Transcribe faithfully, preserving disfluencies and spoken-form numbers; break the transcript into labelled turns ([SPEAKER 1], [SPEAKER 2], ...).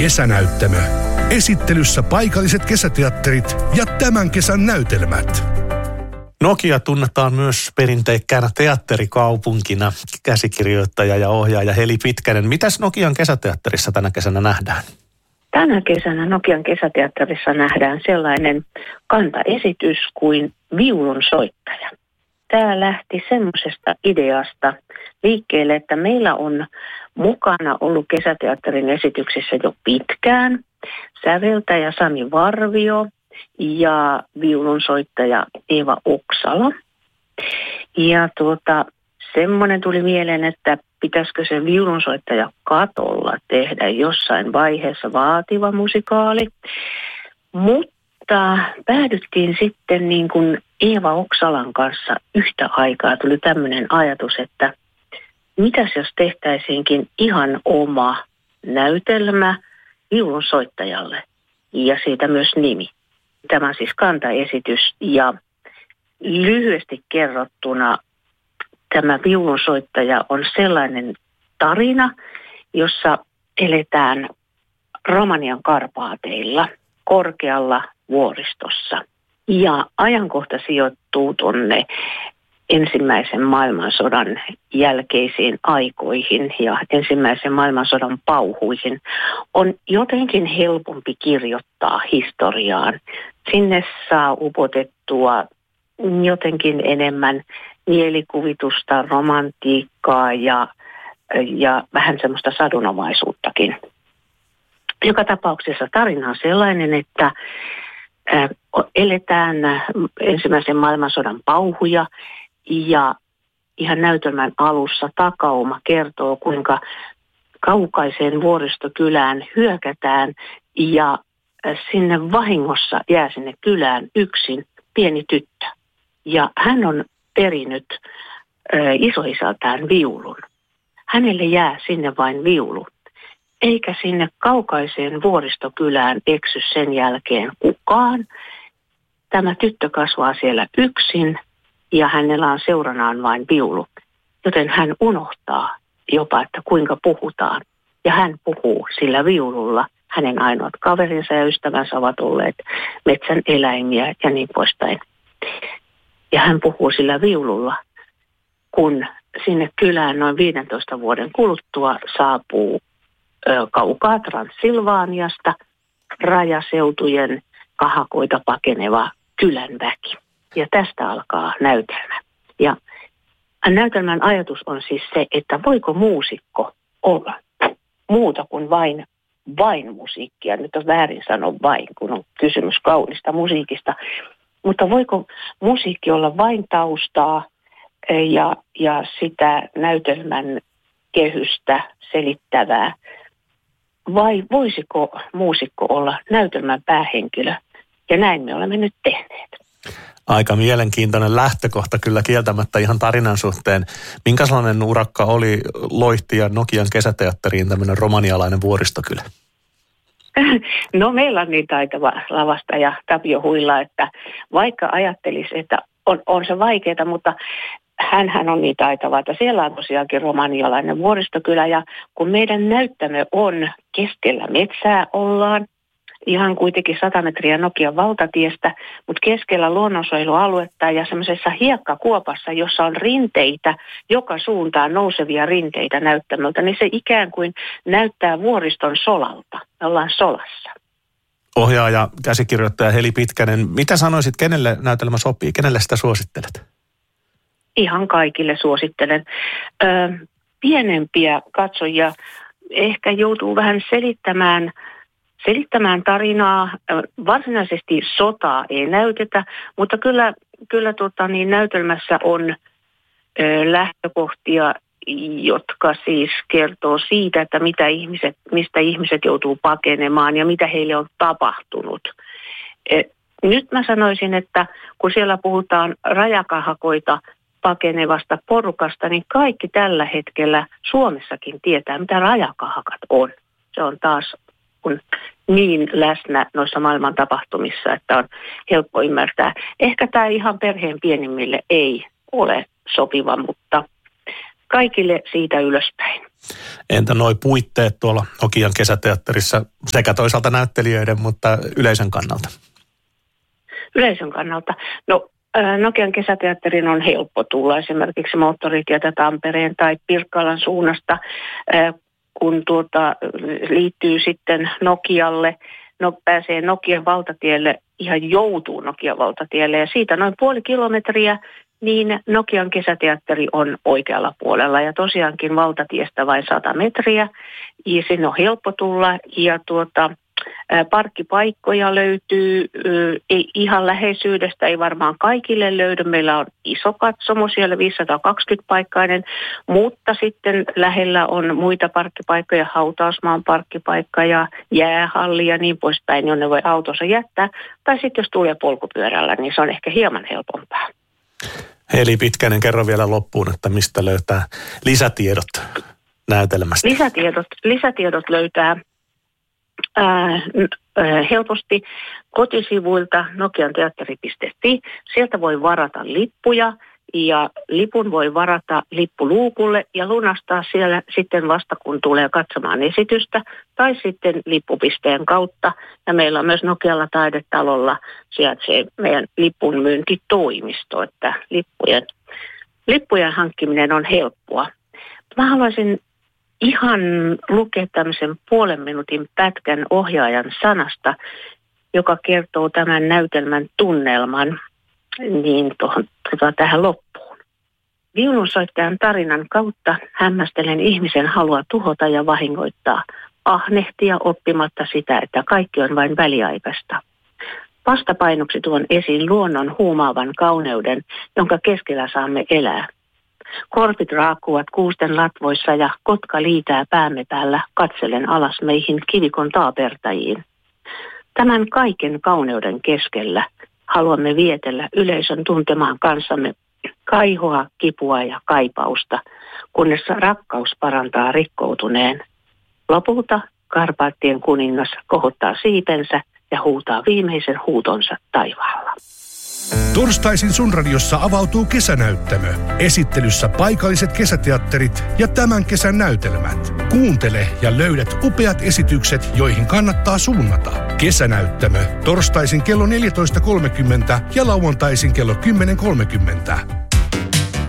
[SPEAKER 1] Kesänäyttämö. Esittelyssä paikalliset kesäteatterit ja tämän kesän näytelmät.
[SPEAKER 2] Nokia tunnetaan myös perinteikkäänä teatterikaupunkina. Käsikirjoittaja ja ohjaaja Heli Pitkänen. Mitäs Nokian kesäteatterissa tänä kesänä nähdään?
[SPEAKER 3] Tänä kesänä Nokian kesäteatterissa nähdään sellainen kantaesitys kuin Viulun soittaja. Tämä lähti semmoisesta ideasta liikkeelle, että meillä on mukana ollut kesäteatterin esityksissä jo pitkään säveltäjä Sami Varvio ja viulunsoittaja Eeva Oksala. Ja tuota, semmoinen tuli mieleen, että pitäisikö se viulunsoittaja katolla tehdä jossain vaiheessa vaativa musikaali. Mutta päädyttiin sitten niin kuin Eeva Oksalan kanssa yhtä aikaa. Tuli tämmöinen ajatus, että mitäs jos tehtäisiinkin ihan oma näytelmä viulunsoittajalle ja siitä myös nimi. Tämä on siis kantaesitys ja lyhyesti kerrottuna tämä viulunsoittaja on sellainen tarina, jossa eletään Romanian Karpaateilla korkealla vuoristossa. Ja ajankohta sijoittuu tuonne ensimmäisen maailmansodan jälkeisiin aikoihin ja ensimmäisen maailmansodan pauhuihin. On jotenkin helpompi kirjoittaa historiaan. Sinne saa upotettua jotenkin enemmän mielikuvitusta, romantiikkaa ja, ja vähän semmoista sadunomaisuuttakin. Joka tapauksessa tarina on sellainen, että eletään ensimmäisen maailmansodan pauhuja ja ihan näytelmän alussa takauma kertoo, kuinka kaukaiseen vuoristokylään hyökätään ja sinne vahingossa jää sinne kylään yksin pieni tyttö. Ja hän on perinyt ö, isoisältään viulun. Hänelle jää sinne vain viulu. Eikä sinne kaukaiseen vuoristokylään eksy sen jälkeen kukaan. Tämä tyttö kasvaa siellä yksin ja hänellä on seuranaan vain viulu. Joten hän unohtaa jopa, että kuinka puhutaan. Ja hän puhuu sillä viululla. Hänen ainoat kaverinsa ja ystävänsä ovat olleet metsän eläimiä ja niin poispäin. Ja hän puhuu sillä viululla, kun sinne kylään noin viidentoista vuoden kuluttua saapuu ö, kaukaa Transilvaaniasta rajaseutujen kahakoita pakeneva kylän väki. Ja tästä alkaa näytelmä. Ja näytelmän ajatus on siis se, että voiko muusikko olla muuta kuin vain, vain musiikkia. Nyt on väärin sanoa vain, kun on kysymys kaunista musiikista. Mutta voiko musiikki olla vain taustaa ja, ja sitä näytelmän kehystä selittävää? Vai voisiko muusikko olla näytelmän päähenkilö? Ja näin me olemme nyt tehneet.
[SPEAKER 2] Aika mielenkiintoinen lähtökohta kyllä kieltämättä ihan tarinan suhteen. Minkälainen urakka oli Loihti ja Nokian kesäteatteriin tämmöinen romanialainen vuoristokylä?
[SPEAKER 3] No meillä on niin taitava lavastaja Tapio Huila, että vaikka ajattelisi, että on, on se vaikeaa, mutta hänhän on niin taitava, että siellä on tosiaankin romanialainen vuoristokylä. Ja kun meidän näyttämö on keskellä metsää ollaan, ihan kuitenkin sata metriä Nokian valtatiestä, mutta keskellä luonnonsuojelualuetta ja semmoisessa hiekkakuopassa, jossa on rinteitä, joka suuntaan nousevia rinteitä näyttämöltä, niin se ikään kuin näyttää vuoriston solalta. Me ollaan solassa.
[SPEAKER 2] Ohjaaja, käsikirjoittaja Heli Pitkänen, mitä sanoisit, kenelle näytelmä sopii? Kenelle sitä suosittelet?
[SPEAKER 3] Ihan kaikille suosittelen. Ö, pienempiä katsojia ehkä joutuu vähän selittämään Selittämään tarinaa. Varsinaisesti sotaa ei näytetä, mutta kyllä, kyllä tota, niin näytelmässä on ö, lähtökohtia, jotka siis kertoo siitä, että mitä ihmiset, mistä ihmiset joutuu pakenemaan ja mitä heille on tapahtunut. E, nyt mä sanoisin, että kun siellä puhutaan rajakahakoita pakenevasta porukasta, niin kaikki tällä hetkellä Suomessakin tietää, mitä rajakahakat on. Se on taas kun niin läsnä noissa maailman tapahtumissa, että on helppo ymmärtää. Ehkä tämä ihan perheen pienimmille ei ole sopiva, mutta kaikille siitä ylöspäin.
[SPEAKER 2] Entä nuo puitteet tuolla Nokian kesäteatterissa sekä toisaalta näyttelijöiden, mutta yleisön kannalta?
[SPEAKER 3] Yleisön kannalta? No Nokian kesäteatterin on helppo tulla esimerkiksi Moottoritietä Tampereen tai Pirkkalan suunnasta, kun tuota, liittyy sitten Nokialle, no, pääsee Nokian valtatielle, ihan joutuu Nokian valtatielle ja siitä noin puoli kilometriä, niin Nokian kesäteatteri on oikealla puolella ja tosiaankin valtatiestä vain sata metriä ja sinne on helppo tulla ja tuota, parkkipaikkoja löytyy ei ihan läheisyydestä, ei varmaan kaikille löydy. Meillä on iso katsomo siellä viisisataakaksikymmentä-paikkainen, mutta sitten lähellä on muita parkkipaikkoja, Hautausmaan parkkipaikka ja jäähalli ja niin poispäin, jonne voi autonsa jättää. Tai sitten jos tulee polkupyörällä, niin se on ehkä hieman helpompaa.
[SPEAKER 2] Eli Pitkänen, kerro vielä loppuun, että mistä löytää lisätiedot näytelmästä.
[SPEAKER 3] Lisätiedot, lisätiedot löytää Ää, helposti kotisivuilta nokianteatteri piste fi. Sieltä voi varata lippuja ja lipun voi varata lippuluukulle ja lunastaa siellä sitten vasta kun tulee katsomaan esitystä tai sitten lippupisteen kautta. Ja meillä on myös Nokialla Taidetalolla sijaitsee meidän lipun myyntitoimisto, että lippujen, lippujen hankkiminen on helppoa. Mä haluaisin ihan lukea tämmöisen puolen minuutin pätkän ohjaajan sanasta, joka kertoo tämän näytelmän tunnelman niin tuohon, tuohon tähän loppuun. Viulunsoittajan tarinan kautta hämmästelen ihmisen halua tuhota ja vahingoittaa, ahnehtia oppimatta sitä, että kaikki on vain väliaikaista. Vastapainoksi tuon esiin luonnon huumaavan kauneuden, jonka keskellä saamme elää. Korpit raakkuvat kuusten latvoissa ja kotka liitää päämme päällä katsellen alas meihin kivikon taapertajiin. Tämän kaiken kauneuden keskellä haluamme vietellä yleisön tuntemaan kanssamme kaihoa, kipua ja kaipausta, kunnes rakkaus parantaa rikkoutuneen. Lopulta Karpaattien kuningas kohottaa siipensä ja huutaa viimeisen huutonsa taivaalla.
[SPEAKER 1] Torstaisin Sun Radiossa avautuu kesänäyttämö. Esittelyssä paikalliset kesäteatterit ja tämän kesän näytelmät. Kuuntele ja löydät upeat esitykset, joihin kannattaa suunnata. Kesänäyttämö. Torstaisin kello neljätoista kolmekymmentä ja lauantaisin kello kymmenen kolmekymmentä.